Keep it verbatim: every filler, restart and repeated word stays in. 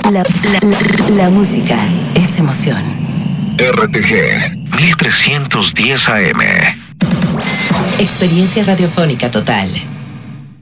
La, la, la, la música es emoción. R T G mil trescientos diez A M. Experiencia radiofónica total.